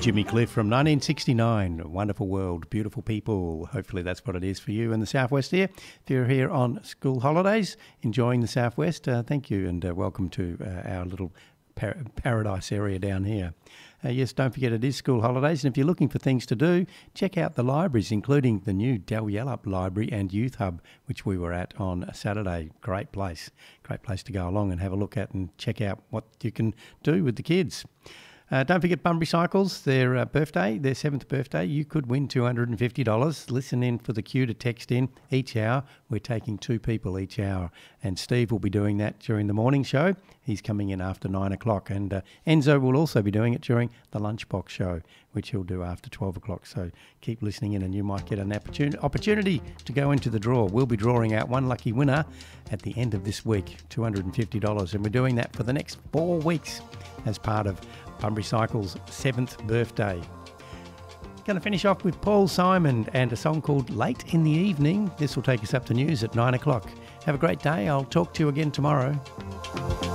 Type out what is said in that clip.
Jimmy Cliff from 1969. Wonderful world, beautiful people. Hopefully that's what it is for you in the Southwest here. If you're here on school holidays, enjoying the Southwest, thank you and welcome to our little paradise area down here. Yes, don't forget it is school holidays, and if you're looking for things to do, check out the libraries, including the new Dalyellup Library and Youth Hub, which we were at on Saturday. Great place to go along and have a look at and check out what you can do with the kids. Don't forget Bunbury Cycles, their birthday, their 7th birthday. You could win $250. Listen in for the cue to text in each hour. We're taking 2 people each hour. And Steve will be doing that during the morning show. He's coming in after 9 o'clock. And Enzo will also be doing it during the Lunchbox show, which he'll do after 12 o'clock. So keep listening in and you might get an opportunity to go into the draw. We'll be drawing out one lucky winner at the end of this week, $250. And we're doing that for the next 4 weeks as part of Bunbury Cycles' 7th birthday. Going to finish off with Paul Simon and a song called Late in the Evening. This will take us up to news at 9 o'clock. Have a great day. I'll talk to you again tomorrow.